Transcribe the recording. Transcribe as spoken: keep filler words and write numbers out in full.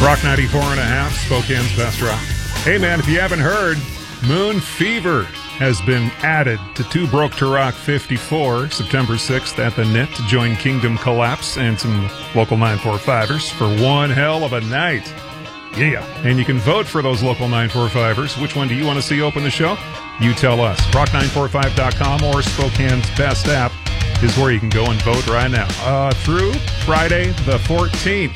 Rock ninety-four and a half, Spokane's best rock. Hey man, if you haven't heard, Moon Fever has been added to Two Broke to Rock fifty-four, September sixth at the N I T to join Kingdom Collapse and some local nine forty-fivers for one hell of a night. Yeah, and you can vote for those local nine forty-fivers. Which one do you want to see open the show? You tell us. rock nine forty-five dot com or Spokane's best app is where you can go and vote right now. Uh, through Friday the fourteenth.